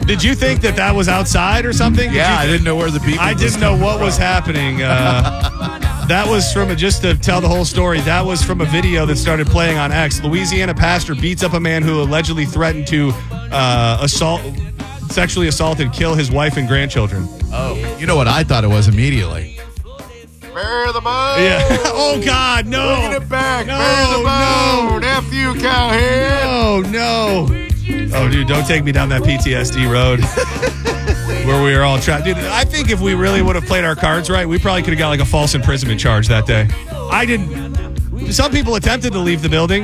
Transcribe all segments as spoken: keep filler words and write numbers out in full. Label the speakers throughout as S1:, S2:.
S1: Did you think that that was outside or something?
S2: Yeah,
S1: did
S2: I didn't know where the people
S1: I didn't know what was happening. Uh, that was from, a, just to tell the whole story, that was from a video that started playing on X. Louisiana pastor beats up a man who allegedly threatened to uh, assault, sexually assault and kill his wife and grandchildren.
S2: Oh, you know what I thought it was immediately?
S3: Bear the bone.
S1: Yeah. Oh, God, no.
S3: Bringing it back.
S1: No,
S3: Bear the bone.
S1: no.
S3: F you, cowhead.
S1: Oh, no. Oh, dude, don't take me down that P T S D road where we were all trapped. Dude, I think if we really would have played our cards right, we probably could have got like a false imprisonment charge that day. I didn't. Some people attempted to leave the building.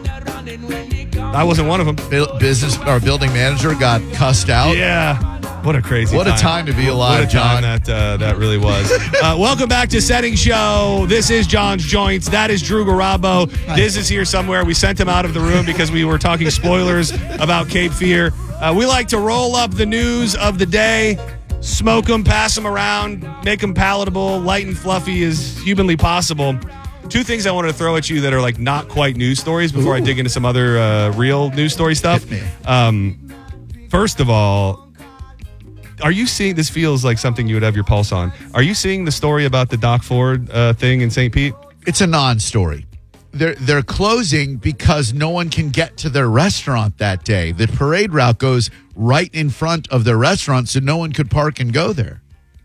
S1: I wasn't one of them.
S2: Business or building manager got cussed out.
S1: Yeah. What a crazy
S2: What
S1: time.
S2: a time to be alive,
S1: What a time
S2: John.
S1: that, uh, that really was. uh, welcome back to Setting Show. This is John's Joints. That is Drew Garabo. Diz is here somewhere. We sent him out of the room because we were talking spoilers about Cape Fear. Uh, we like to roll up the news of the day, smoke them, pass them around, make them palatable, light and fluffy as humanly possible. Two things I wanted to throw at you that are like not quite news stories before Ooh. I dig into some other uh, real news story stuff. Um, first of all, are you seeing, this feels like something you would have your pulse on. Are you seeing the story about the Doc Ford uh, thing in Saint Pete?
S2: It's a non-story. They're, they're closing because no one can get to their restaurant that day. The parade route goes right in front of their restaurant, so no one could park and go there.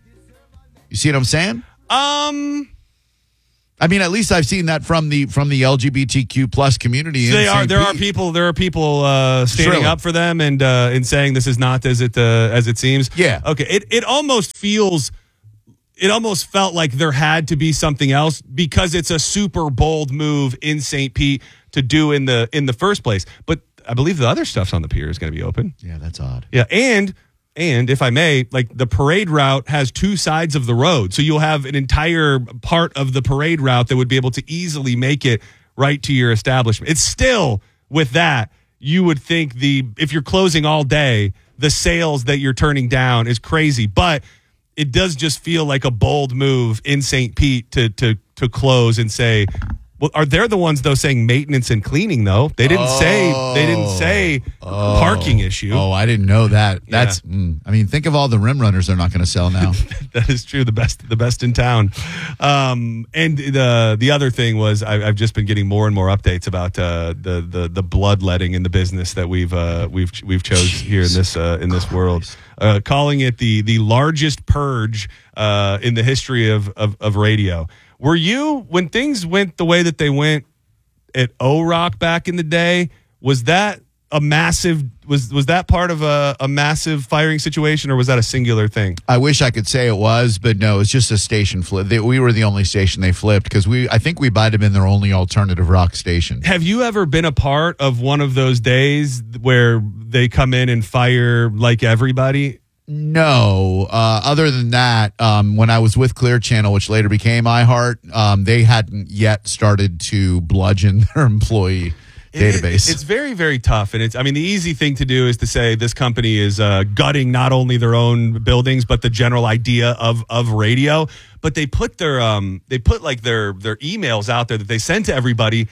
S2: You see what I'm saying?
S1: Um...
S2: I mean, at least I've seen that from the from the L G B T Q plus community.
S1: So they
S2: in
S1: are.
S2: Saint
S1: There
S2: Pete.
S1: are people. There are people uh, standing
S2: Shrilling.
S1: up for them and uh, and saying this is not as it uh, as it seems.
S2: Yeah.
S1: Okay. It it almost feels. It almost felt like there had to be something else because it's a super bold move in Saint Pete to do in the in the first place. But I believe the other stuff's on the pier is going to be open.
S2: Yeah, that's odd.
S1: Yeah, and. And if I may, like the parade route has two sides of the road. So you'll have an entire part of the parade route that would be able to easily make it right to your establishment. It's still with that, you would think the if you're closing all day, the sales that you're turning down is crazy. But it does just feel like a bold move in Saint Pete to to to close and say, well, are they the ones though saying maintenance and cleaning though? They didn't
S2: oh,
S1: say they didn't say
S2: oh,
S1: parking issue.
S2: Oh, I didn't know that.
S1: Yeah.
S2: That's mm, I mean, think of all the rim runners they're not going to sell now.
S1: That is true. The best, the best in town. Um, and the the other thing was I, I've just been getting more and more updates about uh, the the the bloodletting in the business that we've uh, we've we've chose Jeez. here in this uh, in this world, uh, calling it the the largest purge uh, in the history of, of of radio. Were you, when things went the way that they went at O-Rock back in the day, was that a massive, was was that part of a, a massive firing situation, or was that a singular thing?
S2: I wish I could say it was, but no, it's just a station flip. They, we were the only station they flipped because we, I think we might have been their only alternative rock station.
S1: Have you ever been a part of one of those days where they come in and fire like everybody?
S2: No. Uh, other than that, um, when I was with Clear Channel, which later became iHeart, um, they hadn't yet started to bludgeon their employee database.
S1: It, it's very, very tough. And it's, I mean, the easy thing to do is to say this company is uh, gutting not only their own buildings, but the general idea of, of radio. But they put their, um, they put like their, their emails out there that they send to everybody.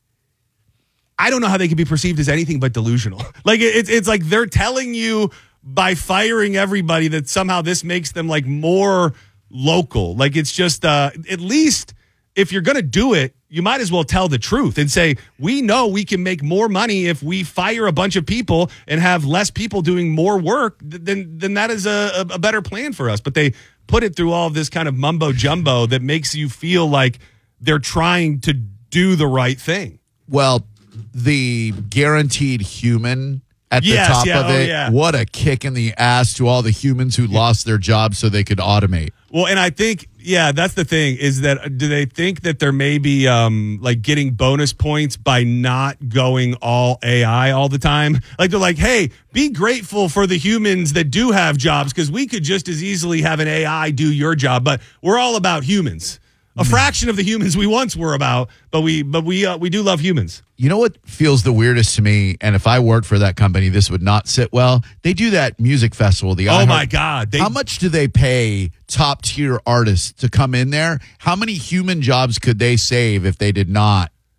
S1: I don't know how they can be perceived as anything but delusional. Like it, it's, it's like they're telling you by firing everybody that somehow this makes them like more local. Like it's just, uh, at least if you're going to do it, you might as well tell the truth and say, we know we can make more money if we fire a bunch of people and have less people doing more work, then, then that is a, a better plan for us. But they put it through all of this kind of mumbo jumbo that makes you feel like they're trying to do the right thing.
S2: Well, the guaranteed human at
S1: yes,
S2: the top
S1: yeah,
S2: of it,
S1: oh, yeah.
S2: What a kick in the ass to all the humans who yeah. lost their jobs so they could automate.
S1: Well, and I think, yeah, that's the thing is that do they think that there may be um, like getting bonus points by not going all A I all the time? Like they're like, hey, be grateful for the humans that do have jobs because we could just as easily have an A I do your job, but we're all about humans. A fraction of the humans we once were about, but we but we uh, we do love humans.
S2: You know what feels the weirdest to me, and if I worked for that company, this would not sit well. They do that music festival. The
S1: oh
S2: iHeart.
S1: my God! They,
S2: How much do they pay top tier artists to come in there? How many human jobs could they save if they did not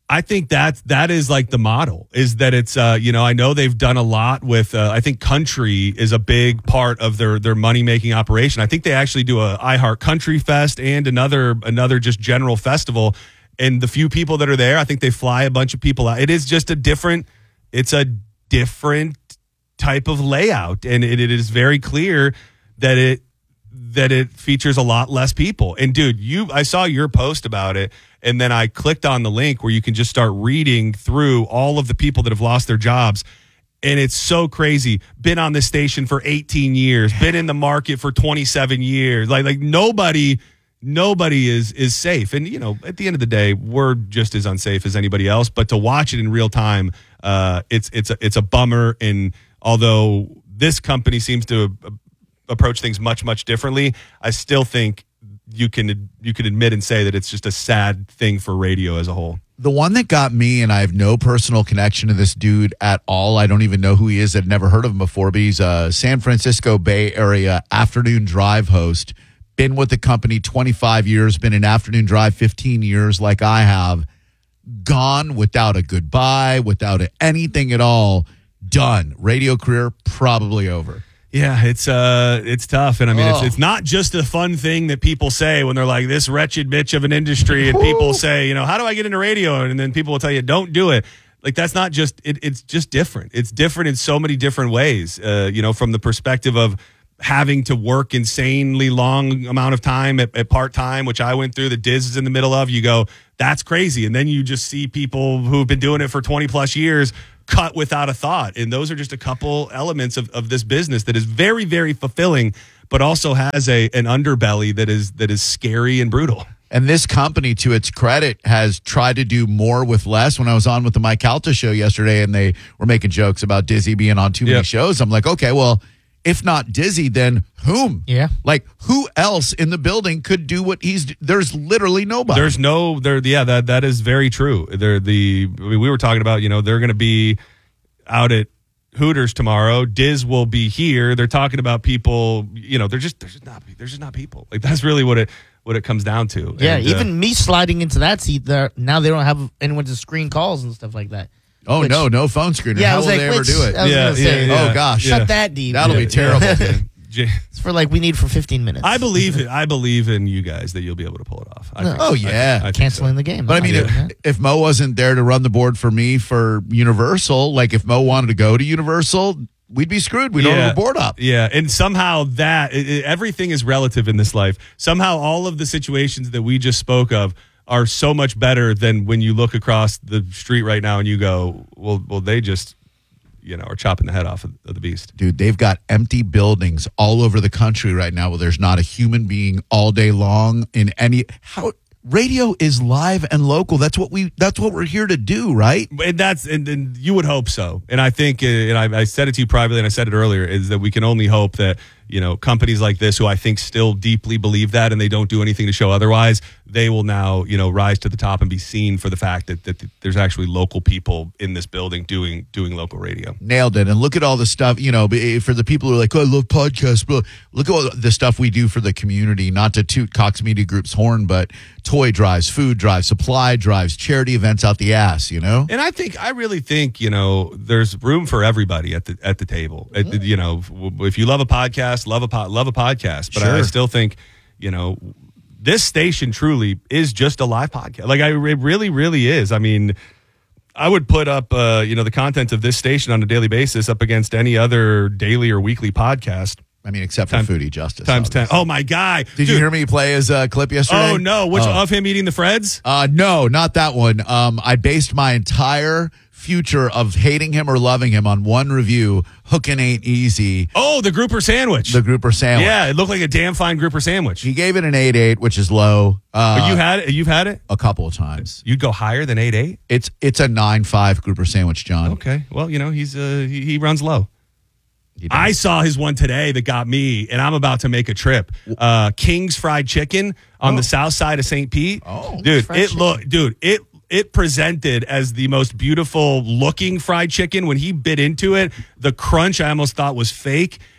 S1: I think that that is like the model is that it's, uh, you know, I know they've done a lot with, uh, I think country is a big part of their, their money making operation. I think they actually do a iHeart Country Fest and another, another just general festival. And the few people that are there, I think they fly a bunch of people out. It is just a different, it's a different type of layout. And it, it is very clear that it, that it features a lot less people. And dude, you, I saw your post about it. And then I clicked on the link where you can just start reading through all of the people that have lost their jobs. And it's so crazy. Been on this station for eighteen years, been in the market for twenty-seven years. Like, like nobody, nobody is, is safe. And, you know, at the end of the day, we're just as unsafe as anybody else. But to watch it in real time, uh, it's, it's a, it's a bummer. And although this company seems to approach things much, much differently, I still think you can you can admit and say that it's just a sad thing for radio as a whole.
S2: The one that got me, and I have no personal connection to this dude at all. I don't even know who he is. I'd never heard of him before, but he's a San Francisco Bay Area afternoon drive host. Been with the company twenty-five years, been in afternoon drive fifteen years like I have. Gone without a goodbye, without a, anything at all. Done. Radio career probably over.
S1: Yeah, it's uh, it's tough, and I mean,
S2: Oh.
S1: it's it's not just a fun thing that people say when they're like this wretched bitch of an industry, and people say, you know, how do I get into radio? And then people will tell you, don't do it. Like that's not just it, it's just different. It's different in so many different ways. Uh, you know, from the perspective of having to work insanely long amount of time at, at part time, which I went through. The Diz is in the middle of. You go, that's crazy, and then you just see people who've been doing it for twenty plus years. Cut without a thought. And those are just a couple elements of, of this business that is very, very fulfilling, but also has a an underbelly that is that is scary and brutal.
S2: And this company, to its credit, has tried to do more with less. When I was on with the Mike Calta show yesterday and they were making jokes about Dizzy being on too many
S1: Yep.
S2: shows, I'm like, okay, well, if not Dizzy, then whom?
S4: Yeah.
S2: Like, who else in the building could do what he's There's literally nobody.
S1: There's no there. Yeah, that that is very true. They're the I mean, we were talking about, you know, they're going to be out at Hooters tomorrow. Diz will be here. They're talking about people. You know, they're just there's just not there's just not people. Like that's really what it what it comes down to.
S4: Yeah,
S1: And, uh,
S4: even me sliding into that seat, there now they don't have anyone to screen calls and stuff like that.
S2: oh,
S4: which-
S2: no, no phone screener.
S4: Yeah, I
S2: How
S4: was
S2: will
S4: like,
S2: they ever
S4: which-
S2: do it?
S4: I was
S1: Yeah,
S4: gonna say,
S1: yeah, yeah.
S2: Oh, gosh.
S4: shut
S1: Yeah.
S4: that deep.
S2: That'll be
S1: Yeah.
S2: terrible.
S1: J-
S4: It's for like we need for fifteen minutes.
S1: I believe it. I believe in you guys that you'll be able to pull it off. I think,
S2: Oh,
S1: I-
S2: yeah.
S1: I think
S4: canceling
S1: so.
S4: the game.
S2: But I
S4: I'm
S2: mean,
S4: not
S2: if,
S4: doing that.
S2: if Mo wasn't there to run the board for me for Universal, like if Mo wanted to go to Universal, we'd be screwed. We don't have a board up.
S1: Yeah, and somehow that it, it- everything is relative in this life. Somehow all of the situations that we just spoke of are so much better than when you look across the street right now and you go, well, well, they just, you know, are chopping the head off of, of the beast.
S2: Dude, they've got empty buildings all over the country right now where there's not a human being all day long in any how radio is live and local. That's what we that's what we're here to do, right?
S1: And that's and, and you would hope so. And I think, uh, and I, I said it to you privately, and I said it earlier, is that we can only hope that you know companies like this, who I think still deeply believe that, and they don't do anything to show otherwise, they will now you know rise to the top and be seen for the fact that that there's actually local people in this building doing doing local radio.
S2: Nailed it. And look at all the stuff, you know, b- for the people who are like, oh, I love podcasts. But look at all the stuff we do for the community, not to toot Cox Media Group's horn, but toy drives, food drives, supply drives, charity events out the ass, you know?
S1: And I think, I really think, you know, there's room for everybody at the at the table. At the- you know, w- if you love a podcast, love a po- love a podcast. But I, I
S2: Sure.
S1: still think, you know, this station truly is just a live podcast. Like, I it really, really is. I mean, I would put up, uh, you know, the content of this station on a daily basis up against any other daily or weekly podcast.
S2: I mean, except for
S1: Time-
S2: Foodie Justice.
S1: Times ten.
S2: obviously.
S1: Oh my guy!
S2: Did you hear me play his uh, clip yesterday?
S1: Oh no! Which
S2: Oh.
S1: of him eating the Freds?
S2: Uh, no, not that one. Um, I based my entire future of hating him or loving him on one review. Hookin' ain't easy.
S1: Oh, the grouper sandwich.
S2: The grouper sandwich.
S1: Yeah, it looked like a damn fine grouper sandwich.
S2: He gave it an eight eight, which is low. Uh,
S1: But you had it. You've had it.
S2: a couple of times.
S1: You'd go higher than eight eight.
S2: It's it's a nine five grouper sandwich, John.
S1: Okay. Well, you know he's uh he, he runs low.
S2: He does.
S1: I saw his one today that got me, and I'm about to make a trip. Uh, King's Fried Chicken on
S2: Oh.
S1: the south side of Saint Pete.
S2: Oh.
S1: dude,
S4: Fried
S1: it looked, dude, it it presented as the most beautiful looking fried chicken. When he bit into it, the crunch I almost thought was fake.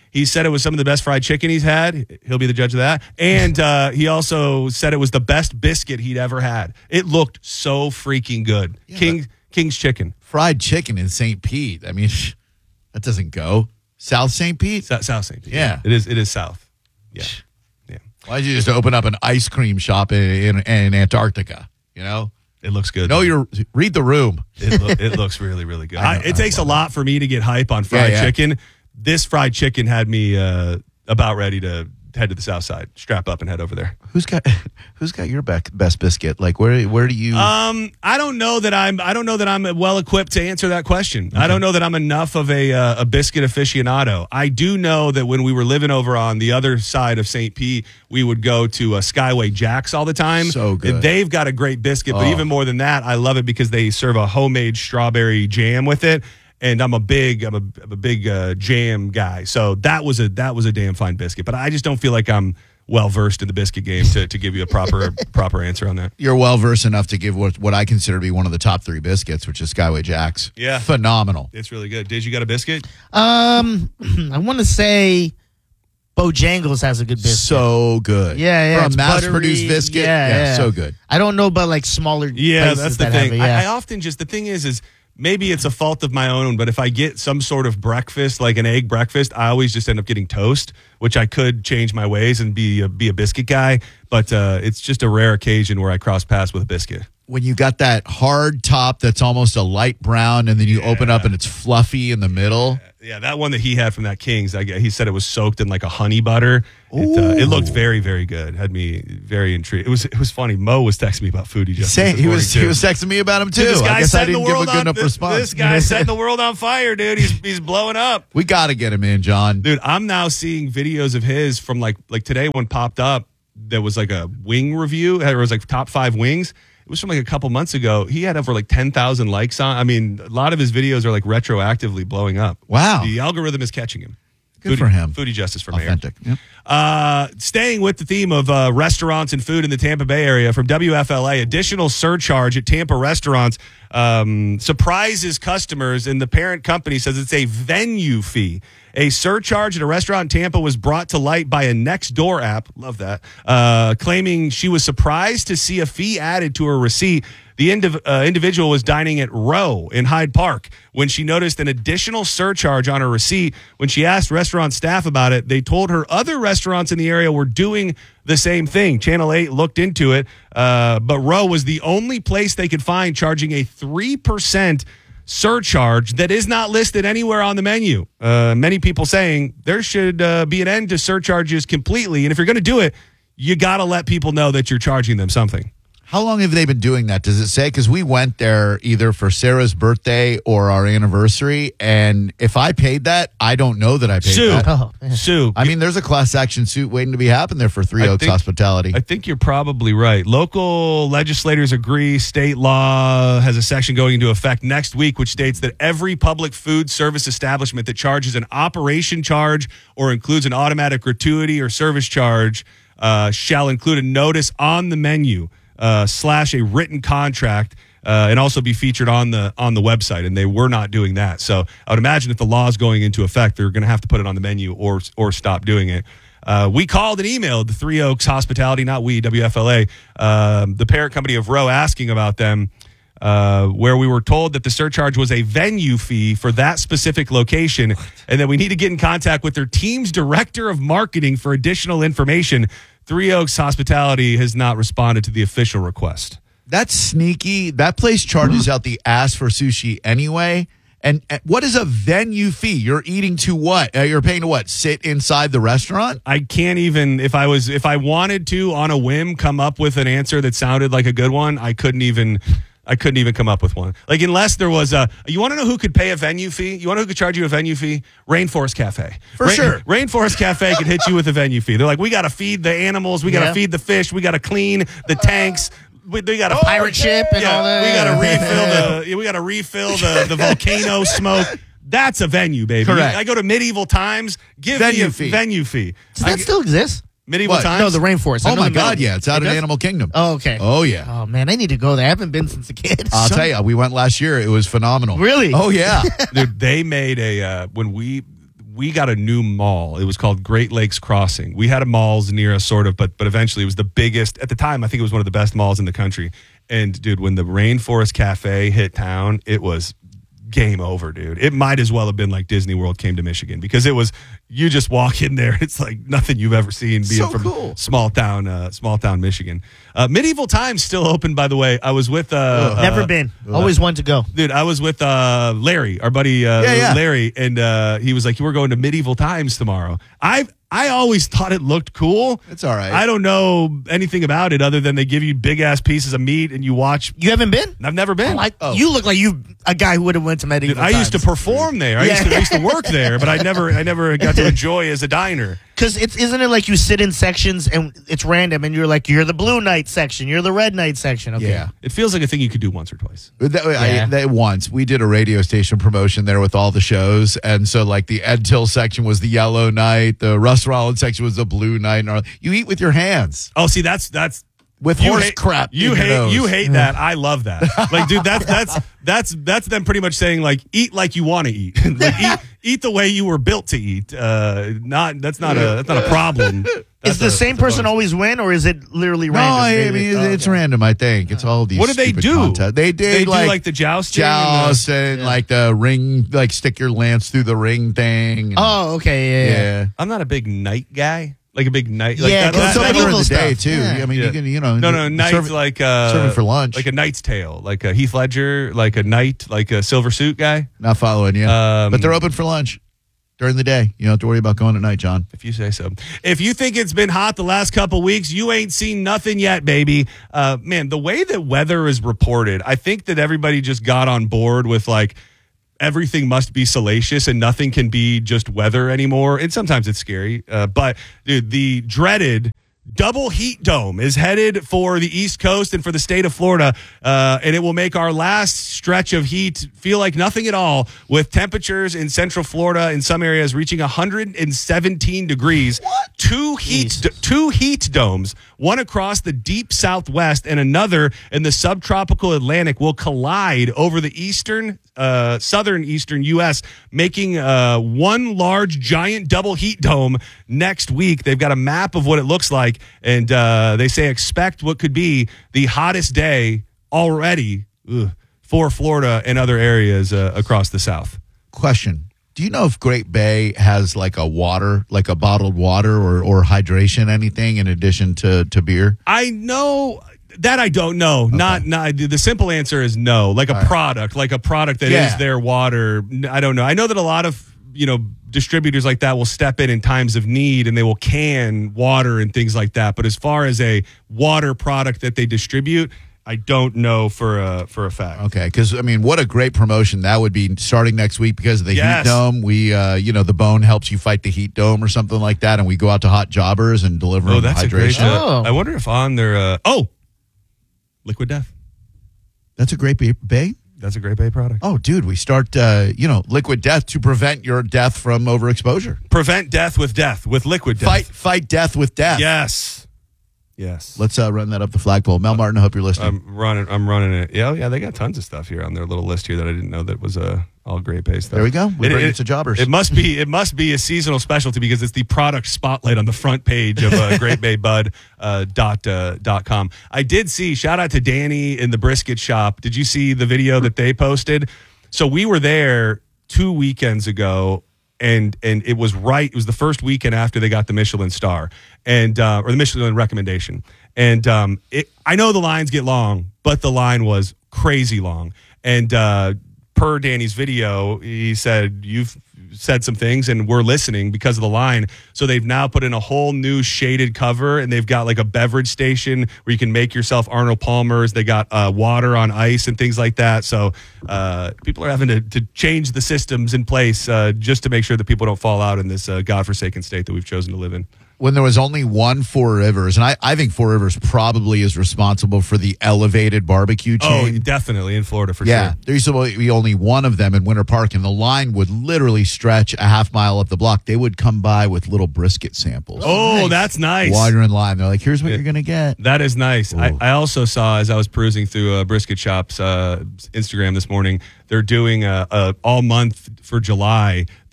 S1: He said it was some of the best fried chicken he's had. He'll be the judge of that. And uh, he also said it was the best biscuit he'd ever had. It looked so freaking good.
S2: Yeah,
S1: King King's Chicken.
S2: Fried chicken in Saint Pete. I mean, that doesn't go. South Saint Pete?
S1: South, South Saint Pete.
S2: Yeah.
S1: It is It is South. Yeah. Yeah.
S2: Why'd you just open up an ice cream shop in, in, in Antarctica? You know?
S1: It looks good.
S2: No, you're read the room.
S1: It, lo- it looks really, really good.
S2: I
S1: I
S2: know,
S1: it
S2: I
S1: takes a
S2: love
S1: lot for me to get hype on fried
S2: Yeah, yeah.
S1: chicken. This fried chicken had me uh, about ready to head to the south side, strap up and head over there.
S2: Who's got Who's got your bec- best biscuit? Like where where do you?
S1: Um, I don't know that I'm. I don't know that I'm well equipped to answer that question. I don't know that I'm enough of a uh, a biscuit aficionado. I do know that when we were living over on the other side of Saint Pete, we would go to uh, Skyway Jack's all the time.
S2: So good.
S1: They've got a great biscuit, but
S2: Oh.
S1: even more than that, I love it because they serve a homemade strawberry jam with it. And I'm a big, I'm a, I'm a big uh, jam guy. So that was a that was a damn fine biscuit. But I just don't feel like I'm well versed in the biscuit game to, to give you a proper proper answer on that.
S2: You're well versed enough to give what, what I consider to be one of the top three biscuits, which is Skyway Jack's.
S1: Yeah.
S2: Phenomenal.
S1: It's really good. Did you got a biscuit?
S4: Um, I want to say Bojangles has a good biscuit.
S2: So good.
S4: Yeah, yeah,
S2: For
S4: it's
S2: a mass
S4: buttery.
S2: produced biscuit.
S4: Yeah, yeah.
S2: so good.
S4: I don't know about like smaller.
S1: Yeah,
S4: places
S1: that's the
S4: that have
S1: thing.
S4: it, yeah.
S1: I, I often just the thing is is maybe it's a fault of my own, but if I get some sort of breakfast, like an egg breakfast, I always just end up getting toast, which I could change my ways and be a, be a biscuit guy. But uh, it's just a rare occasion where I cross paths with a biscuit.
S2: When you got that hard top that's almost a light brown, and then you open up and it's fluffy in the middle.
S1: Yeah, that one that he had from that King's, I, he said it was soaked in like a honey butter. It, uh, it looked very, very good. Had me very intrigued. It was it was funny. Mo was texting me about foodie justice.
S2: Say,
S1: this
S2: he was
S1: morning,
S2: he was texting me about him too.
S1: Dude, this
S2: I
S1: guy's
S2: guess I
S1: setting
S2: didn't
S1: the
S2: give a
S1: world
S2: good
S1: on
S2: enough
S1: this,
S2: response.
S1: this guy's setting the world on fire, dude. He's he's blowing up.
S2: We got to get him in, John.
S1: Dude, I'm now seeing videos of his from like like today one popped up. There was like a wing review. It was like top five wings. It was from like a couple months ago. He had over like ten thousand likes on. I mean, a lot of his videos are like retroactively blowing up.
S2: Wow.
S1: The algorithm is catching him.
S2: Good
S1: Foodie,
S2: for him.
S1: Foodie justice for mayor.
S2: Authentic. Yep.
S1: Uh, staying with the theme of uh, restaurants and food in the Tampa Bay area, from W F L A, additional surcharge at Tampa restaurants um, surprises customers, and the parent company says it's a venue fee. A surcharge at a restaurant in Tampa was brought to light by a Nextdoor app, love that, uh, claiming she was surprised to see a fee added to her receipt. The indiv- uh, individual was dining at Row in Hyde Park when she noticed an additional surcharge on her receipt. When she asked restaurant staff about it, they told her other restaurants in the area were doing the same thing. Channel eight looked into it, uh, but Row was the only place they could find charging a three percent surcharge that is not listed anywhere on the menu. Uh, many people saying there should uh, be an end to surcharges completely. And if you're going to do it, you got to let people know that you're charging them something.
S2: How long have they been doing that? Does it say? Because we went there either for Sarah's birthday or our anniversary, and if I paid that, I don't know that I paid
S1: Sue,
S2: that.
S4: Oh, man.
S1: Sue.
S2: I mean, there's a class action suit waiting to be happened there for Three
S1: I
S2: Oaks
S1: think-
S2: Hospitality.
S1: I think you're probably right. Local legislators agree state law has a section going into effect next week, which states that every public food service establishment that charges an operation charge or includes an automatic gratuity or service charge uh, shall include a notice on the menu uh, slash a written contract uh, and also be featured on the on the website. And they were not doing that. So I would imagine if the law is going into effect, they're going to have to put it on the menu or or stop doing it. Uh, we called and emailed the Three Oaks Hospitality, not we, W F L A, um, the parent company of Row, asking about them, uh, where we were told that the surcharge was a venue fee for that specific location, and that we need to get in contact with their team's director of marketing for additional information. Three Oaks Hospitality has not responded to the official request.
S2: That's sneaky. That place charges out the ass for sushi anyway. And, and what is a venue fee? You're eating to what? Uh, you're paying to what? Sit inside the restaurant?
S1: I can't even, if I was, if I wanted to on a whim come up with an answer that sounded like a good one, I couldn't even, I couldn't even come up with one. Like, unless there was a, you want to know who could pay a venue fee? You want to know who could charge you a venue fee? Rainforest Cafe.
S2: For sure.
S1: Rainforest Cafe could hit you with a venue fee. They're like, we got to feed the animals. We got to
S4: Yeah.
S1: feed the fish. We got to clean the tanks. We, they got a
S4: Pirate ship and all that.
S1: We got to refill the, we got to refill the, the volcano smoke. That's a venue, baby.
S2: Correct.
S1: I go to Medieval Times, give
S2: Venue
S1: me a
S2: fee.
S1: venue fee.
S4: Does
S1: I
S4: that
S1: g-
S4: still exist?
S1: Medieval
S2: What?
S1: Times?
S4: No, the rainforest. I
S2: Oh
S4: know
S2: my
S4: the
S2: God,
S4: middle.
S2: yeah. It's out
S4: It
S2: in
S4: does?
S2: Animal Kingdom.
S4: Oh, okay.
S2: Oh, yeah.
S4: Oh, man, I need to go there. I haven't been since a kid.
S2: I'll tell you, we went last year. It was phenomenal.
S4: Really?
S2: Oh, yeah.
S1: Dude, they made a uh, when we we got a new mall. It was called Great Lakes Crossing. We had a malls near us, sort of, but but eventually it was the biggest at the time. I think it was one of the best malls in the country. And dude, when the Rainforest Cafe hit town, it was game over, dude. It might as well have been like Disney World came to Michigan, because it was, you just walk in there, it's like nothing you've ever seen being
S2: So
S1: from
S2: cool.
S1: small town, uh, small town Michigan. Uh, Medieval Times still open, by the way. I was with uh,
S4: Never
S1: uh,
S4: been. Always wanted to go.
S1: Dude, I was with uh, Larry, our buddy uh,
S2: Yeah, yeah.
S1: Larry, and uh, he was like, "We're going to Medieval Times tomorrow." I I always thought it looked cool.
S2: It's all right.
S1: I don't know anything about it other than they give you big ass pieces of meat and you watch.
S4: You haven't been?
S1: I've never been.
S4: Like
S2: Oh.
S4: you look like you a guy who would have went to medieval.
S1: Dude, I used to
S4: times.
S1: perform there. I,
S4: Yeah.
S1: used to, I used to work there, but I never I never got to enjoy as a diner.
S4: Because it's isn't it like you sit in sections and it's random and you're like you're the blue knight section, you're the red knight section. Okay.
S2: Yeah.
S1: It feels like a thing you could do once or twice.
S2: That, I,
S4: Yeah.
S2: that once we did a radio station promotion there with all the shows, and so like the Ed Till section was the yellow knight, the Russ Rollins section was the blue knight. And all, you eat with your hands
S1: Oh, see, that's that's
S2: with
S1: you
S2: horse
S1: hate,
S2: crap.
S1: You
S2: in your
S1: hate
S2: nose.
S1: you hate that. I love that. Like, dude, that's that's that's that's them pretty much saying like eat like you want to eat. Like, eat eat the way you were built to eat. Uh, not that's not a that's not a problem. That's
S4: Is the
S1: a-
S4: same
S1: that's a
S4: person
S1: bonus.
S4: always win, or is it literally
S2: No,
S4: random?
S2: I
S4: They-
S2: mean
S4: oh,
S2: it's
S4: okay.
S2: random. I think it's all these.
S1: What do they
S2: stupid
S1: do?
S2: contests. They did
S1: They do
S2: like,
S1: like the jousting and the-
S2: joust and like the ring, like stick your lance through the ring thing. and-
S4: Oh, okay, yeah, yeah.
S2: yeah.
S1: I'm not a big night guy. Like a big night. Like
S4: Yeah,
S1: that,
S2: Well,
S1: that,
S2: it's
S4: so
S1: that-
S2: over in the
S4: medieval
S2: day
S4: stuff.
S2: too.
S4: Yeah.
S2: I mean,
S1: Yeah.
S2: you can, you know,
S1: no, no, night's
S2: serve-
S1: like uh,
S2: serving for lunch.
S1: like a Knight's Tale, like a Heath Ledger, like a knight, like a silver suit guy.
S2: not following you,
S1: Um,
S2: but they're open for lunch during the day. You don't have to worry about going at night, John.
S1: If you say so. If you think it's been hot the last couple weeks, you ain't seen nothing yet, baby. Uh, man, the way that weather is reported, I think that everybody just got on board with like everything must be salacious and nothing can be just weather anymore. And sometimes it's scary. Uh, but dude, the dreaded double heat dome is headed for the East Coast and for the state of Florida, uh, and it will make our last stretch of heat feel like nothing at all, with temperatures in Central Florida in some areas reaching one hundred seventeen degrees. Two heat d- two heat domes, one across the deep Southwest and another in the subtropical Atlantic, will collide over the eastern, uh, southern eastern U S, making uh, one large giant double heat dome next week. They've got a map of what it looks like. And uh, they say expect what could be the hottest day already ugh, for Florida and other areas uh, across the South.
S2: Question. Do you know if Great Bay has like a water, like a bottled water or, or hydration, anything in addition to, to beer?
S1: I know that I don't know. Not, not the simple answer is no. Like a
S2: All right.
S1: product, like a product that is
S2: Yeah.
S1: their water. I don't know. I know that a lot of, you know, distributors like that will step in in times of need and they will can water and things like that. But as far as a water product that they distribute, I don't know for a for a fact.
S2: Okay, because I mean, what a great promotion that would be starting next week because of the
S1: Yes.
S2: heat dome. We, uh, you know, the Bone helps you fight the heat dome or something like that, and we go out to hot jobbers and deliver
S1: Oh,
S2: them
S1: that's a
S2: hydration.
S1: great. Uh,
S4: Oh.
S1: I wonder if on their uh, oh, Liquid Death.
S2: That's a great bay- bay.
S1: That's a Great Bay product.
S2: Oh, dude, we start, uh, you know, Liquid Death to prevent your death from overexposure.
S1: Prevent death with death with Liquid Death.
S2: Fight, fight death with death.
S1: Yes. Yes.
S2: Let's uh, run that up the flagpole. Mel Martin, I hope you're listening.
S1: I'm running. I'm running it. Yeah, yeah. They got tons of stuff here on their little list here that I didn't know that was uh, all Great Bay stuff.
S2: There we go. We
S1: It-
S2: bring
S1: it-
S2: it to jobbers.
S1: It must be. It must be a seasonal specialty because it's the product spotlight on the front page of uh, Great Bay Bud uh, dot uh, dot com. I did see. Shout out to Danny in the brisket shop. Did you see the video that they posted? So we were there two weekends ago. And and it was right. It was the first weekend after they got the Michelin star and uh, or the Michelin recommendation. And um, it, I know the lines get long, but the line was crazy long. And uh, per Danny's video, he said, "You've said some things, and we're listening because of the line." So they've now put in a whole new shaded cover, and they've got like a beverage station where you can make yourself Arnold Palmer's. They got uh, water on ice and things like that. So uh, people are having to, to change the systems in place uh, just to make sure that people don't fall out in this uh, godforsaken state that we've chosen to live in.
S2: When there was only one Four Rivers, and I, I think Four Rivers probably is responsible for the elevated barbecue
S1: Oh,
S2: chain.
S1: definitely in Florida for
S2: Yeah,
S1: sure.
S2: there used to be only one of them in Winter Park, and the line would literally stretch a half mile up the block. They would come by with little brisket samples.
S1: Oh,
S4: Nice.
S1: that's nice.
S2: While you're in line, they're like, "Here's what you're gonna get."
S1: That is nice. I,
S2: Ooh.
S1: I also saw as I was perusing through uh, Brisket Shop's uh, Instagram this morning, they're doing a, a all month for July. They're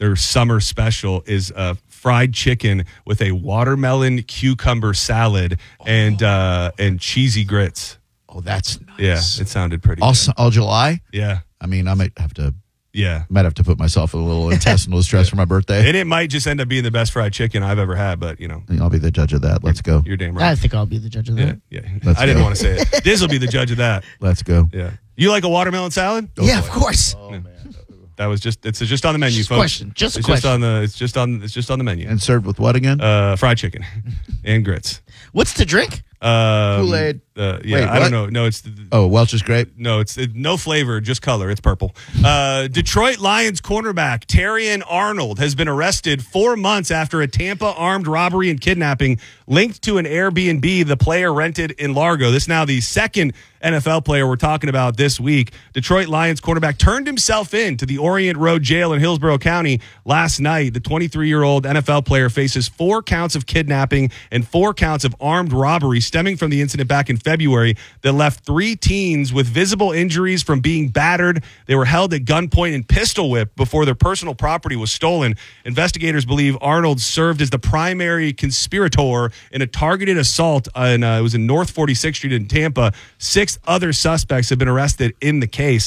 S1: their summer special is uh, fried chicken with a watermelon cucumber salad and uh, and cheesy grits.
S2: Oh, that's nice.
S1: Yeah, it sounded pretty
S2: all,
S1: good.
S2: all July?
S1: Yeah.
S2: I mean, I might have to
S1: Yeah.
S2: might have to put myself a little intestinal distress for my birthday.
S1: And it might just end up being the best fried chicken I've ever had, but, you know.
S2: I'll be the judge of that. Let's go.
S1: You're damn
S4: I
S1: right.
S4: think I'll be the judge of
S1: Yeah,
S4: that.
S1: yeah.
S2: Let's
S1: I didn't
S2: go.
S1: want to say it. Diz will be the judge of that.
S2: Let's go.
S1: Yeah. You like a watermelon salad?
S4: Yeah, of course.
S1: That was just it's just on the menu,
S4: Just a
S1: folks.
S4: question, just a
S1: it's
S4: question.
S1: just on the it's just on it's just on the menu.
S2: And served with what again?
S1: Uh, fried chicken and grits.
S4: What's the drink?
S1: Um,
S2: Kool-Aid.
S1: Uh, yeah,
S2: Wait,
S1: I
S2: what?
S1: don't know. No, it's the,
S2: oh, Welch's grape.
S1: no, it's it, no flavor, just color. It's purple. Uh, Detroit Lions cornerback Terrion Arnold has been arrested four months after a Tampa armed robbery and kidnapping linked to an Airbnb the player rented in Largo. This is now the second N F L player we're talking about this week. Detroit Lions cornerback turned himself in to the Orient Road Jail in Hillsborough County last night. The twenty-three-year-old N F L player faces four counts of kidnapping and four counts of armed robbery stemming from the incident back in February that left three teens with visible injuries from being battered. They were held at gunpoint and pistol whipped before their personal property was stolen. Investigators believe Arnold served as the primary conspirator in a targeted assault. In, uh, it was in North forty-sixth Street in Tampa. Six other suspects have been arrested in the case.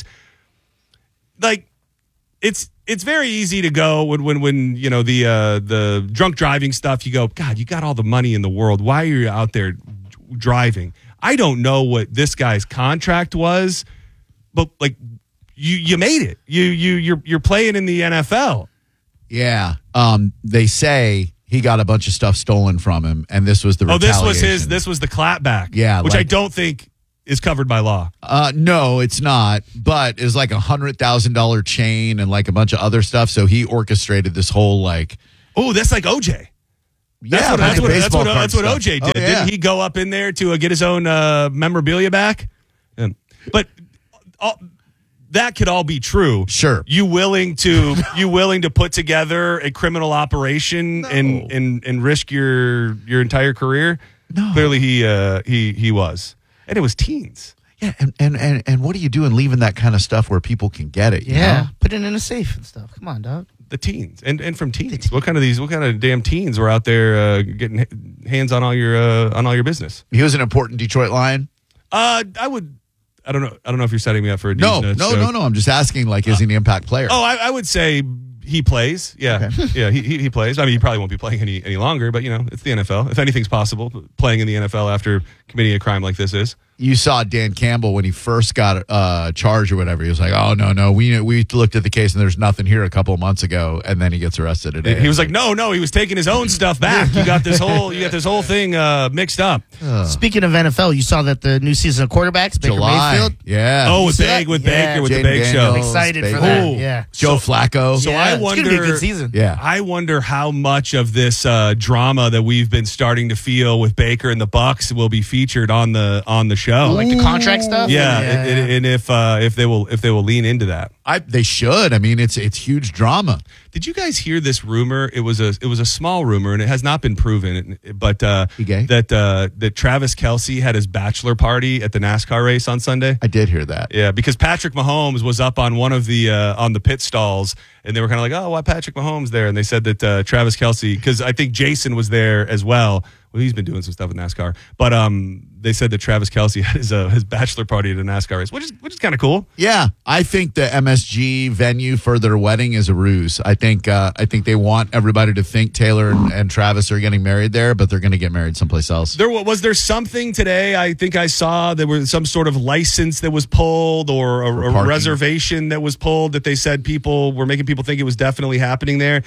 S1: Like, it's it's very easy to go when when when you know the uh, the drunk driving stuff. You go, God, you got all the money in the world. Why are you out there driving? I don't know what this guy's contract was, but like you you made it. You you you're you're playing in the N F L.
S2: Yeah. Um. They say he got a bunch of stuff stolen from him, and this was the
S1: Oh, this was his.
S2: retaliation.
S1: This was the clapback.
S2: Yeah,
S1: which I
S2: like-
S1: don't think is covered by law.
S2: Uh, no, it's not. But it's like a hundred thousand dollar chain and like a bunch of other stuff. So he orchestrated this whole like.
S1: Oh, that's like O J. That's
S2: Yeah,
S1: what,
S2: like
S1: that's
S2: a
S1: what, that's
S2: baseball
S1: what,
S2: card
S1: that's what
S2: stuff.
S1: O J did.
S2: Oh, yeah.
S1: Didn't he go up in there to uh, get his own uh, memorabilia back? Yeah. But uh, that could all be true.
S2: Sure.
S1: You willing to you willing to put together a criminal operation and, and and risk your your entire career?
S2: No.
S1: Clearly he uh, he he was. And it was teens.
S2: Yeah, and, and and and what are you doing leaving that kind of stuff where people can get it? you
S4: Yeah.
S2: know?
S4: Put it in a safe and stuff. Come on, dog.
S1: The teens and, and from teens. What kind of these? What kind of damn teens were out there uh, getting h- hands on all your uh, on all your business?
S2: He was an important Detroit Lion.
S1: Uh, I would. I don't know. I don't know if you're setting me up for a
S2: No,
S1: Deez Nuts
S2: no,
S1: joke.
S2: no, no. I'm just asking. Like, is he an impact player?
S1: Oh, I, I would say he plays. Yeah, yeah, he, he he plays. I mean, he probably won't be playing any any longer, but you know, it's the N F L. If anything's possible, playing in the N F L after committing a crime like this is.
S2: You saw Dan Campbell when he first got uh, charged or whatever. He was like, "Oh no, no, we we looked at the case and there's nothing here." A couple of months ago, and then he gets arrested today.
S1: He was like, no, no, he was taking his own stuff back. You got this whole you got this whole thing uh, mixed up.
S4: Speaking of N F L, you saw that the new season of quartersbacks, Baker
S2: July,
S4: Mayfield.
S2: yeah.
S1: Oh, with
S4: see
S1: Big,
S4: that?
S1: with
S4: Yeah.
S1: Baker, with
S2: Jaden
S1: the Big
S2: Daniels.
S1: Show.
S4: Excited for
S2: Baker.
S4: that.
S1: Oh.
S4: Yeah.
S2: Joe Flacco.
S1: So
S4: Yeah,
S1: I
S4: it's
S1: wonder.
S4: gonna be a good season.
S2: Yeah.
S1: I wonder how much of this uh, drama that we've been starting to feel with Baker and the Bucks will be featured on the on the show.
S4: Like the contract stuff.
S1: yeah, and, and- and if uh, if they will if they will lean into that.
S2: I, they should. I mean, it's it's huge drama.
S1: Did you guys hear this rumor? It was a it was a small rumor, and it has not been proven. But uh,
S2: He gay?
S1: that uh, that Travis Kelce had his bachelor party at the NASCAR race on Sunday.
S2: I did hear that.
S1: Yeah, because Patrick Mahomes was up on one of the uh, on the pit stalls, and they were kind of like, "Oh, why Patrick Mahomes there?" And they said that uh, Travis Kelce, because I think Jason was there as well. Well, he's been doing some stuff with NASCAR, but um, they said that Travis Kelce had his uh, his bachelor party at a NASCAR race, which is which is kind of cool.
S2: Yeah, I think the M S G venue for their wedding is a ruse. I think uh, I think they want everybody to think Taylor and, and Travis are getting married there, but they're going to get married someplace else.
S1: There wa- was there something today. I think I saw there was some sort of license that was pulled or a, a
S2: parking.
S1: reservation that was pulled that they said people were making people think it was definitely happening there.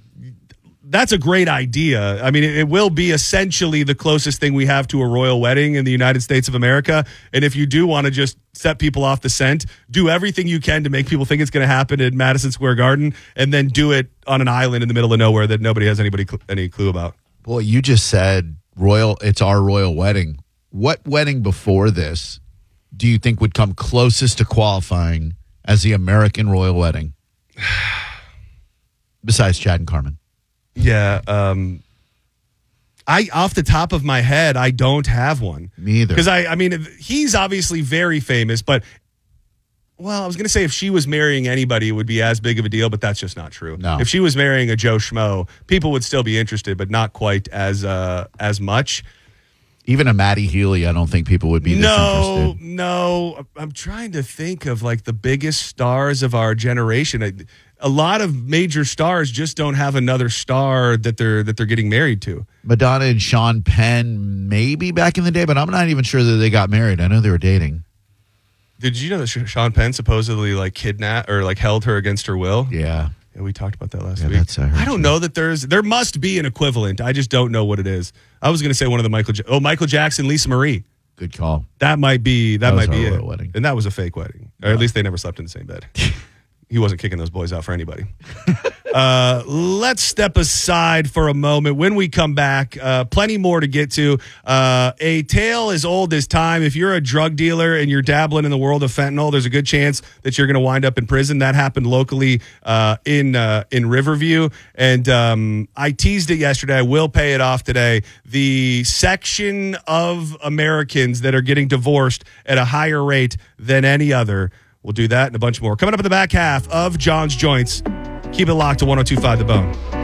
S1: That's a great idea. I mean, it, it will be essentially the closest thing we have to a royal wedding in the United States of America. And if you do want to just set people off the scent, do everything you can to make people think it's going to happen at Madison Square Garden, and then do it on an island in the middle of nowhere that nobody has anybody cl- any clue about.
S2: Boy, you just said royal. It's our royal wedding. What wedding before this do you think would come closest to qualifying as the American royal wedding? Besides Chad and Carmen.
S1: Yeah. Um, I, off the top of my head, I don't have one.
S2: Me either.
S1: Because I, I mean, he's obviously very famous, but Well, I was going to say if she was marrying anybody, it would be as big of a deal, but that's just not true.
S2: No.
S1: If she was marrying a Joe Schmo, people would still be interested, but not quite as uh, as much.
S2: Even a Maddie Healy, I don't think people would be this
S1: No,
S2: interested.
S1: no. I'm trying to think of like the biggest stars of our generation. I, a lot of major stars just don't have another star that they're that they're getting married to.
S2: Madonna and Sean Penn, maybe back in the day, but I'm not even sure that they got married. I know they were dating.
S1: Did you know that Sean Penn supposedly like kidnapped or like held her against her will?
S2: Yeah.
S1: Yeah, we talked about that last
S2: Yeah,
S1: week.
S2: that's- I heard
S1: I don't
S2: you.
S1: know that there's there must be an equivalent. I just don't know what it is. I was going to say one of the Michael ja- oh Michael Jackson, Lisa Marie.
S2: Good call.
S1: That might be that,
S2: That was
S1: might be
S2: our
S1: it.
S2: wedding.
S1: And that was a fake wedding, or at least they never slept in the same bed. He wasn't kicking those boys out for anybody. uh, let's step aside for a moment. When we come back, uh, plenty more to get to. Uh, a tale as old as time. If you're a drug dealer and you're dabbling in the world of fentanyl, there's a good chance that you're going to wind up in prison. That happened locally uh, in uh, in Riverview, and um, I teased it yesterday. I will pay it off today. The section of Americans that are getting divorced at a higher rate than any other. We'll do that and a bunch more. Coming up in the back half of John's Joints. Keep it locked to one oh two point five The Bone.